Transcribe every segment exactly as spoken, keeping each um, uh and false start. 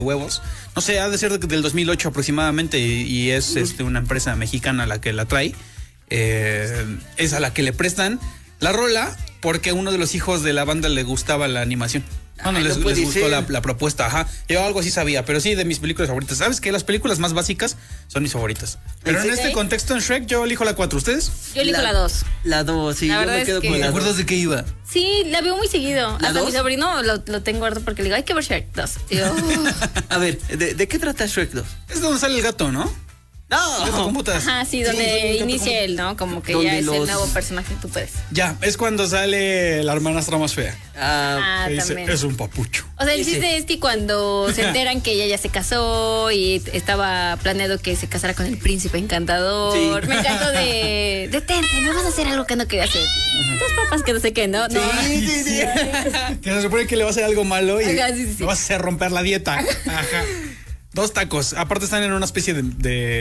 huevos. No sé, ha de ser del dos mil ocho aproximadamente y, y es este, una empresa mexicana la que la trae. Eh, es a la que le prestan la rola porque a uno de los hijos de la banda le gustaba la animación. Bueno, Ay, les, no les puede gustó ser. la, la propuesta, ajá. Yo algo así sabía, pero sí, de mis películas favoritas. ¿Sabes qué? Las películas más básicas son mis favoritas. Pero en ¿Sí? este contexto en Shrek yo elijo la cuatro. ¿Ustedes? Yo elijo la dos. La dos, sí, La yo verdad me es quedo que- con ¿Te la dos. acuerdas de qué iba? Sí, la veo muy seguido. ¿La Hasta dos? mi sobrino lo, lo tengo harto porque le digo, hay que ver Shrek dos. Y yo, A ver, ¿de, de qué trata Shrek dos? Es donde sale el gato, ¿no? No, Gato con botas. ajá, sí, Sí, donde sí, inicia él, ¿no? Como que Donde ya es el los- nuevo personaje, tú puedes. Ya, es cuando sale la hermanastra más fea. Ah, Ah, Que dice, también. es un papucho. O sea, el Ese. chiste es que cuando se enteran que ella ya se casó y estaba planeado que se casara con el príncipe encantador. Sí. Me encantó de. Detente, no vas a hacer algo que no quería hacer. Dos papas que no sé qué, ¿no? No. sí, sí, sí. Que se supone que le va a hacer algo malo y Ajá, sí, sí, sí. le vas a hacer romper la dieta. Ajá. Dos tacos. Aparte están en una especie de,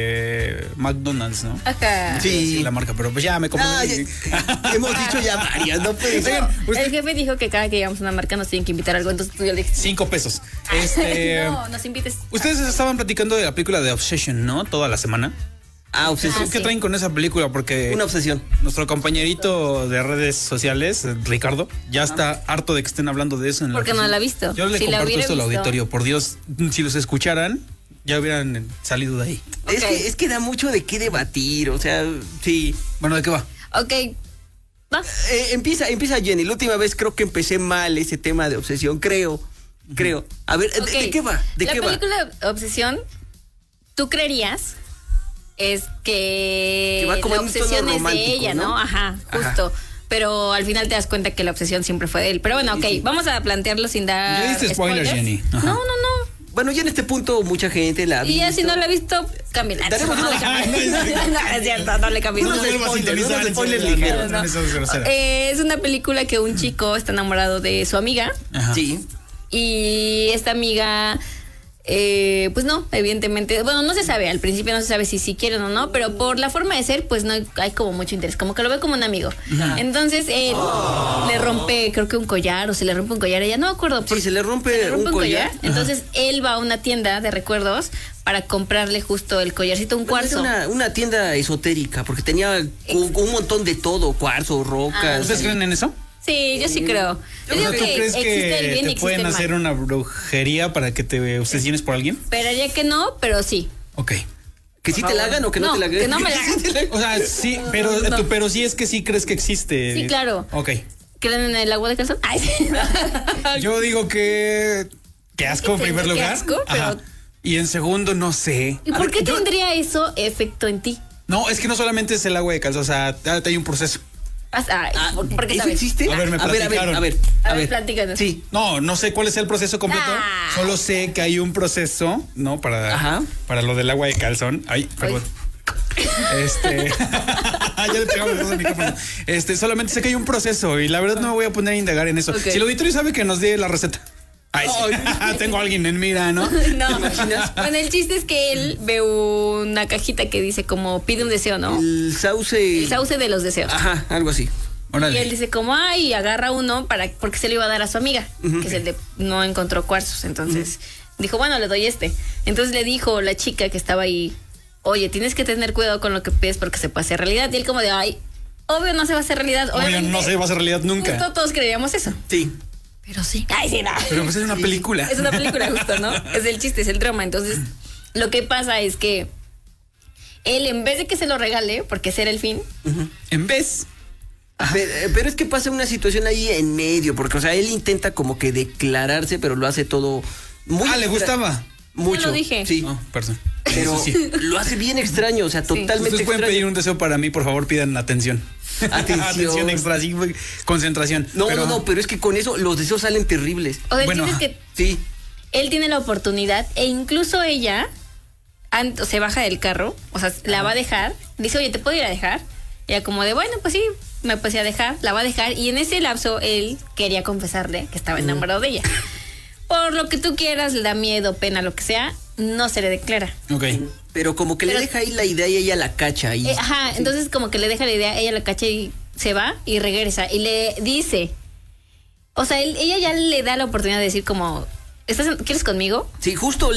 de McDonald's, ¿no? Ajá. Sí. Sí, la marca, pero pues ya me Ah, confundí. ya- hemos dicho ya varias, no puede ser. Oigan, usted- El jefe dijo que cada que llegamos a una marca nos tienen que invitar a algo, entonces tú ya le dijiste. Cinco pesos. Este, no, nos invites. ustedes estaban platicando de la película de Obsession, ¿no? Toda la semana. Ah, obsesión. Ah, ¿Qué sí. traen con esa película? Porque Una obsesión. nuestro compañerito de redes sociales, Ricardo, ya está harto de que estén hablando de eso en la Porque no oficina. la ha visto. Yo le Si la comparto hubiera esto al visto- auditorio. Por Dios, si los escucharan, ya hubieran salido de ahí. Es, Ok. que, es que da mucho de qué debatir, o sea, sí. Bueno, ¿de qué va? Ok. Va. Eh, empieza, empieza Jenny. La última vez creo que empecé mal ese tema de obsesión, creo. Creo. A ver, ¿de- Ok. ¿de, qué va? ¿De la qué va? película Obsesión, tú creerías es que, Que va como la en un tono obsesión es de romántico, ella, ¿no? ¿no? Ajá, Ajá. justo. Pero al final te das cuenta que la obsesión siempre fue de él. Pero bueno, ok, Sí, sí. vamos a plantearlo sin dar. Ya diste spoilers, spoilers. Jenny. Ajá. No, no, no. Bueno, ya en este punto mucha gente la ha Y ya si visto. no la he visto, cámbiala. Daremos No, unos- no, no, es cierto, no le cambies. Unos No, spoilers, sintonizar, unos spoilers sí, ligeros. no, no, eso es grosera. Eh, es una película que un chico está enamorado de su amiga Ajá. Sí. y esta amiga, eh, pues no, evidentemente, bueno, no se sabe, al principio no se sabe si sí quieren o no, pero por la forma de ser, pues no hay, hay como mucho interés, como que lo ve como un amigo. Entonces él le rompe, creo que un collar, o se le rompe un collar, ella no me acuerdo. Sí, se le rompe, se le rompe un collar. Entonces él va a una tienda de recuerdos para comprarle justo el collarcito, un Bueno, era cuarzo. una, una tienda esotérica, porque tenía un, un montón de todo, cuarzo, rocas. ¿Ustedes creen en eso? Sí, yo sí creo. Yo O digo sea, ¿tú que crees existe el que bien y te existe pueden el mal. hacer una brujería para que te obsesiones por alguien? Esperaría que no, pero sí. Ok. ¿Que sí te la hagan o que no, No, te la hagan? que no me la Sí te la- O sea, sí, pero, No. tú- pero sí es que sí crees que existe. Sí, claro. Ok. ¿Creen en el agua de calzón? Ay, sí. Yo digo que. Qué asco en Qué primer lugar. asco, pero- Ajá. Y en segundo, no sé. ¿Y A por ver, qué yo- tendría eso efecto en ti? No, es que no solamente es el agua de calza, o sea, hay un proceso. Ay, Ah, ¿por, por qué ¿eso sabes? existe? A ver, me a ver, a ver, platicaron. a ver. A A ver, ver, platícanos. Sí. No, no sé cuál es el proceso completo. Ah. Solo sé que hay un proceso, ¿no? Para, Ajá. para lo del agua de calzón. Ay, perdón. Este. ya le pegamos los dos al micrófono. Este, solamente sé que hay un proceso y la verdad no me voy a poner a indagar en eso. Ok. Si el auditorio sabe que nos dé la receta. Ay, sí. Tengo a alguien en mira, ¿no? No. imaginas? Bueno, el chiste es que él ve una cajita que dice como pide un deseo, ¿no? El sauce. El sauce de los deseos. Ajá, algo así. Y Órale. él dice como, ay, agarra uno para porque se lo iba a dar a su amiga, que es el de no encontró cuarzos. Entonces dijo, bueno, le doy este. Entonces le dijo la chica que estaba ahí, oye, tienes que tener cuidado con lo que pides porque se puede hacer realidad. Y él como de, ay, obvio no se va a hacer realidad. Obvio, Obviamente, no se va a hacer realidad justo nunca. todos creíamos eso. Sí. Pero sí. Ay, sí, no. Pero pues es una película. Es una película justo, ¿no? Es el chiste, es el drama. Entonces, lo que pasa es que él, en vez de que se lo regale, porque ese era el fin, En vez. Pero, eh, pero es que pasa una situación ahí en medio, porque, o sea, él intenta como que declararse, pero lo hace todo muy. Ah, ¿le extra- gustaba? Mucho. Ya lo dije. Sí. No, perdón. Pero Eso sí. lo hace bien extraño, o sea, totalmente Ustedes pueden extraño. pedir un deseo para mí, por favor, pidan atención. Atención. Atención extra, sí, güey, concentración. No, Pero- no, no, pero es que con eso los deseos salen terribles. o sea, el Bueno, chiste es que Sí. él tiene la oportunidad e incluso ella an- se baja del carro, o sea, la va a dejar, dice, oye, ¿te puedo ir a dejar? Y ella como de, bueno, pues sí, me pasé a dejar, la va a dejar y en ese lapso él quería confesarle que estaba enamorado de ella. Por lo que tú quieras, le da miedo, pena, lo que sea, no se le declara. Ok. Pero como que Pero- le deja ahí la idea y ella la cacha. Y, Eh, ajá, entonces como que le deja la idea, ella la cacha y se va y regresa y le dice, o sea, él- ella ya le da la oportunidad de decir como, ¿estás en- ¿quieres conmigo? Sí, justo